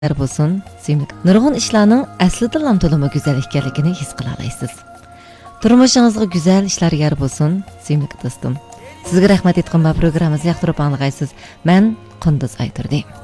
bo'lsin, sevimli. Nurg'un ishlarning aslida ham to'limi go'zal ekanligini his qila olasiz. Turmushingizga go'zal ishlar yor bo'lsin, sevimli do'stim. Sizga rahmat aytgan va programmamizni yoqtirib anglagaysiz. Men Qunduz Ayturdi.